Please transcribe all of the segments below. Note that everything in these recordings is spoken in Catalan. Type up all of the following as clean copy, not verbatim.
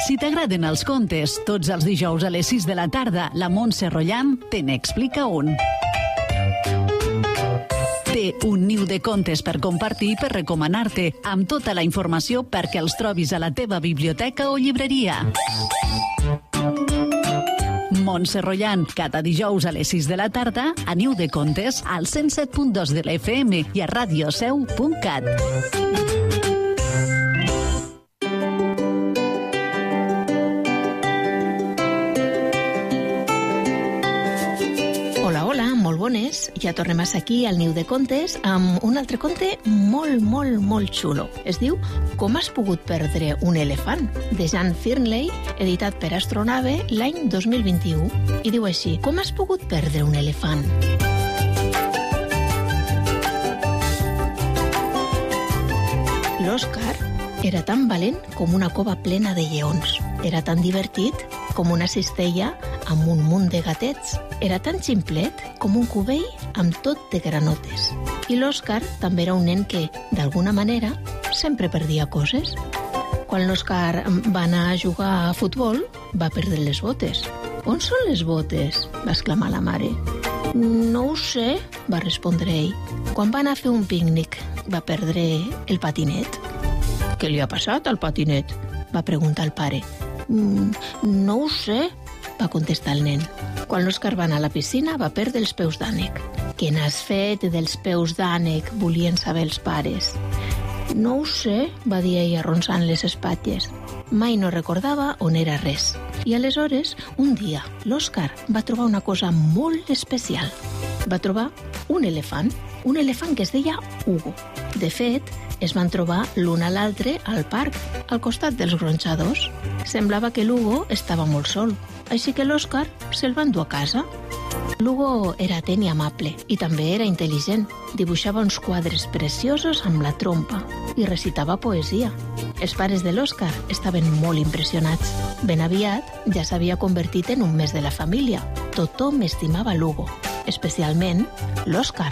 Si t'agraden els contes, tots els dijous a les 6 de la tarda, la Montse Rotllan te n'explica un. Té un niu de contes per compartir i per recomanar-te, amb tota la informació perquè els trobis a la teva biblioteca o llibreria. Montse Rotllan, cada dijous a les 6 de la tarda, a Niu de Contes, al 107.2 de la FM i a radioseu.cat. Bones, ja tornem a ser aquí al Niu de Contes amb un altre conte molt xulo. Es diu Com has pogut perdre un elefant, de Jan Fearnley, editat per Astronave l'any 2021. I diu així: Com has pogut perdre un elefant? L'Òscar era tan valent com una cova plena de lleons. Era tan divertit com una cistella amb un munt de gatets. Era tan ximplet com un cubell amb tot de granotes. I l'Òscar també era un nen que, d'alguna manera, sempre perdia coses. Quan l'Òscar va anar a jugar a futbol, va perdre les botes. On són les botes? Va exclamar la mare. No ho sé, va respondre ell. Quan va anar a fer un pícnic, va perdre el patinet. Què li ha passat al patinet? Va preguntar el pare. No ho sé, va contestar el nen. Quan l'Òscar va anar a la piscina, va perdre els peus d'ànec. Què n'has fet dels peus d'ànec? Volien saber els pares. No ho sé, va dir ell arronsant les espatlles. Mai no recordava on era res. I aleshores, un dia, l'Òscar va trobar una cosa molt especial. Va trobar un elefant que es deia Hugo. De fet, es van trobar l'un a l'altre al parc, al costat dels gronxadors. Semblava que l'Hugo estava molt sol, així que l'Òscar se'l va endur a casa. L'Hugo era atent i amable, i també era intel·ligent. Dibuixava uns quadres preciosos amb la trompa i recitava poesia. Els pares de l'Òscar estaven molt impressionats. Ben aviat ja s'havia convertit en un mes de la família. Tothom estimava l'Hugo, especialment l'Òscar.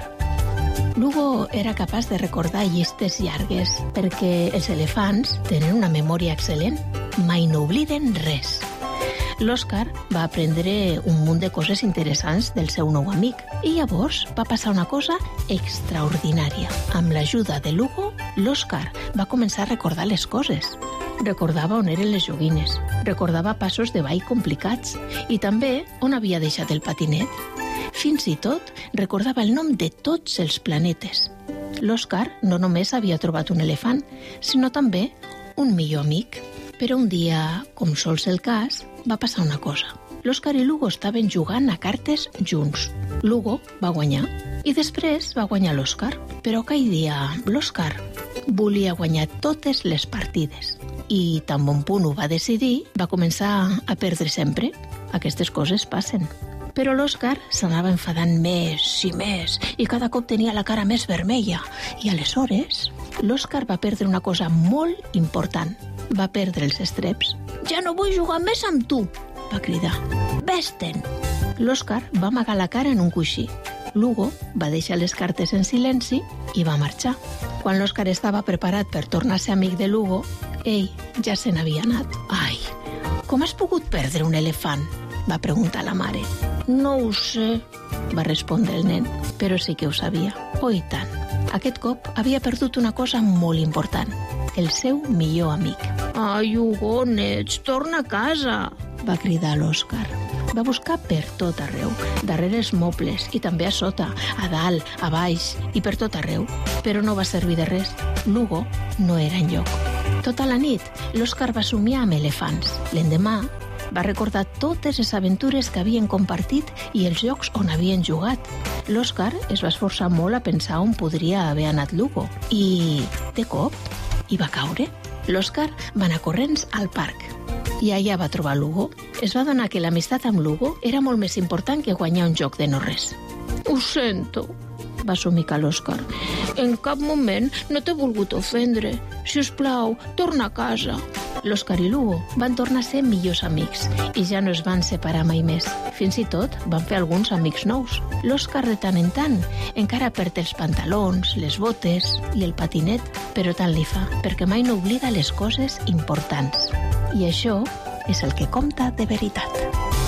L'Hugo era capaç de recordar llistes llargues perquè els elefants tenen una memòria excel·lent. Mai no obliden res. L'Òscar va aprendre un munt de coses interessants del seu nou amic i llavors va passar una cosa extraordinària. Amb l'ajuda de l'Hugo, l'Òscar va començar a recordar les coses. Recordava on eren les joguines, recordava passos de ball complicats i també on havia deixat el patinet. Fins i tot recordava el nom de tots els planetes. L'Òscar no només havia trobat un elefant, sinó també un millor amic. Però un dia, com sol ser el cas, va passar una cosa. L'Òscar i l'Hugo estaven jugant a cartes junts. L'Hugo va guanyar i després va guanyar l'Òscar. Però aquell dia l'Òscar volia guanyar totes les partides. I tan bon punt ho va decidir, va començar a perdre sempre. Aquestes coses passen. Però l'Òscar s'anava enfadant més i més i cada cop tenia la cara més vermella. I aleshores l'Òscar va perdre una cosa molt important. Va perdre els estreps. Ja no vull jugar més amb tu, va cridar. Vés-te'n. L'Òscar va amagar la cara en un coixí. L'Hugo va deixar les cartes en silenci i va marxar. Quan l'Òscar estava preparat per tornar a ser amic de l'Hugo, ell ja se n'havia anat. Ai, com has pogut perdre un elefant? Va preguntar la mare. No ho sé, va respondre el nen, però sí que ho sabia. Oh, i tant. Aquest cop havia perdut una cosa molt important, el seu millor amic. Ai, Hugonets, torna a casa, va cridar l'Òscar. Va buscar per tot arreu, darrere els mobles i també a sota, a dalt, a baix i per tot arreu. Però no va servir de res. L'Hugo no era enlloc. Tota la nit, l'Òscar va somiar amb elefants. L'endemà, va recordar totes les aventures que havien compartit i els llocs on havien jugat. L'Òscar es va esforçar molt a pensar on podria haver anat l'Hugo. I, de cop, hi va caure. L'Òscar va anar corrents al parc. I allà va trobar l'Hugo. Es va adonar que l'amistat amb l'Hugo era molt més important que guanyar un joc de no res. Ho sento, va somicar l'Òscar. En cap moment no t'he volgut ofendre. Si us plau, torna a casa. L'Òscar i l'Hugo van tornar a ser millors amics i ja no es van separar mai més. Fins i tot van fer alguns amics nous. L'Òscar de tant en tant encara perd els pantalons, les botes i el patinet, però tant li fa, perquè mai no oblida les coses importants. I això és el que compta de veritat.